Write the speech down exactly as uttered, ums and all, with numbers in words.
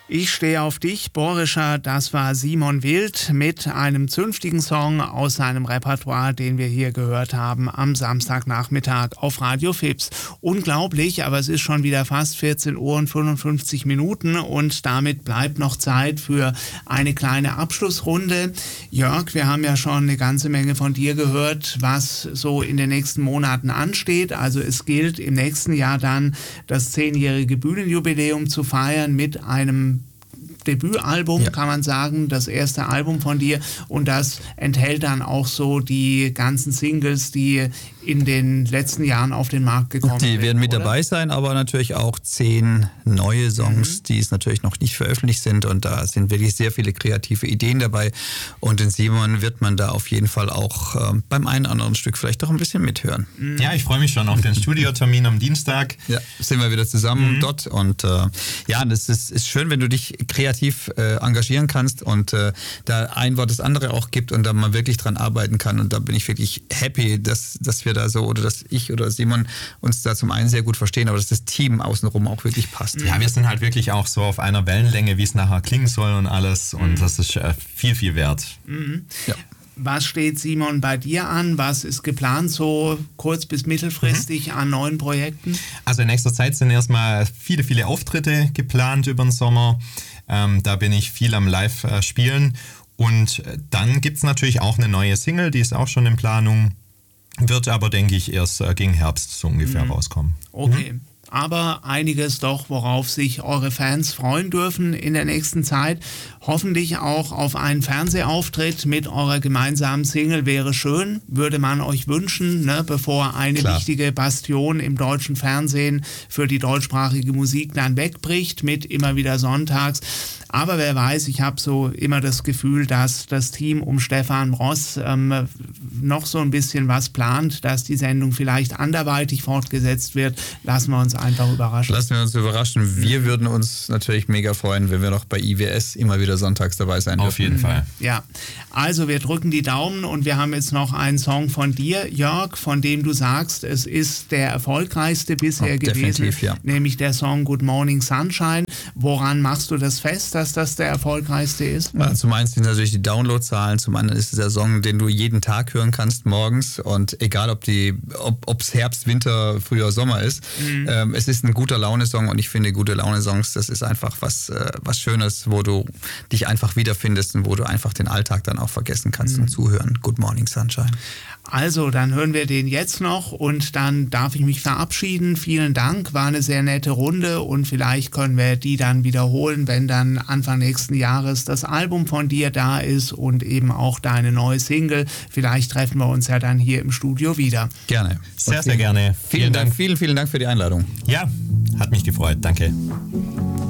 Ich stehe auf dich, Borischer, das war Simon Wild mit einem zünftigen Song aus seinem Repertoire, den wir hier gehört haben am Samstagnachmittag auf Radio Fips. Unglaublich, aber es ist schon wieder fast vierzehn Uhr und fünfundfünfzig Minuten und damit bleibt noch Zeit für eine kleine Abschlussrunde. Jörg, wir haben ja schon eine ganze Menge von dir gehört, was so in den nächsten Monaten ansteht. Also es gilt im nächsten Jahr dann das zehnjährige Bühnenjubiläum zu feiern mit einem Debütalbum, ja. kann man sagen, das erste Album von dir, und das enthält dann auch so die ganzen Singles, die in den letzten Jahren auf den Markt gekommen sind. Die werden mit oder? dabei sein, aber natürlich auch zehn neue Songs, mhm. die es natürlich noch nicht veröffentlicht sind, und da sind wirklich sehr viele kreative Ideen dabei, und den Simon wird man da auf jeden Fall auch äh, beim einen oder anderen Stück vielleicht auch ein bisschen mithören. Mhm. Ja, ich freue mich schon auf den Studiotermin am Dienstag. Ja, sind wir wieder zusammen mhm. dort, und äh, ja, das ist, ist schön, wenn du dich kreativ äh, engagieren kannst und äh, da ein Wort das andere auch gibt und da man wirklich dran arbeiten kann, und da bin ich wirklich happy, dass, dass wir da so, oder dass ich oder Simon uns da zum einen sehr gut verstehen, aber dass das Team außenrum auch wirklich passt. Ja, wir sind halt wirklich auch so auf einer Wellenlänge, wie es nachher klingen soll und alles, und mhm. das ist äh, viel, viel wert. Mhm. Ja. Was steht, Simon, bei dir an? Was ist geplant so kurz- bis mittelfristig mhm. an neuen Projekten? Also in nächster Zeit sind erstmal viele, viele Auftritte geplant über den Sommer. Ähm, da bin ich viel am Live-Spielen. Und dann gibt es natürlich auch eine neue Single, die ist auch schon in Planung. Wird aber, denke ich, erst äh, gegen Herbst so ungefähr mhm. rauskommen. Okay. Mhm. Aber einiges doch, worauf sich eure Fans freuen dürfen in der nächsten Zeit. Hoffentlich auch auf einen Fernsehauftritt mit eurer gemeinsamen Single wäre schön, würde man euch wünschen, ne, bevor eine Klar. wichtige Bastion im deutschen Fernsehen für die deutschsprachige Musik dann wegbricht mit immer wieder sonntags. Aber wer weiß, ich habe so immer das Gefühl, dass das Team um Stefan Ross ähm, noch so ein bisschen was plant, dass die Sendung vielleicht anderweitig fortgesetzt wird. Lassen wir uns einfach überraschen. Lassen wir uns überraschen. Wir würden uns natürlich mega freuen, wenn wir noch bei I W S immer wieder sonntags dabei sein dürfen. Auf jeden Fall. Ja, also wir drücken die Daumen, und wir haben jetzt noch einen Song von dir, Jörg, von dem du sagst, es ist der erfolgreichste bisher oh, gewesen, ja. nämlich der Song Good Morning Sunshine. Woran machst du das fest, dass das der erfolgreichste ist? Ja, zum einen sind natürlich die Downloadzahlen, zum anderen ist es der Song, den du jeden Tag hören kannst morgens, und egal ob die, ob es Herbst, Winter, Frühjahr, Sommer ist, mhm. ähm, es ist ein guter Laune-Song, und ich finde, gute Laune-Songs, das ist einfach was, äh, was Schönes, wo du dich einfach wiederfindest und wo du einfach den Alltag dann auch vergessen kannst mhm. und zuhören. Good Morning Sunshine. Also, dann hören wir den jetzt noch, und dann darf ich mich verabschieden. Vielen Dank, war eine sehr nette Runde, und vielleicht können wir die dann wiederholen, wenn dann Anfang nächsten Jahres das Album von dir da ist und eben auch deine neue Single. Vielleicht treffen wir uns ja dann hier im Studio wieder. Gerne. Sehr, vielen, sehr gerne. Vielen, vielen Dank, vielen, vielen Dank für die Einladung. Ja, hat mich gefreut. Danke.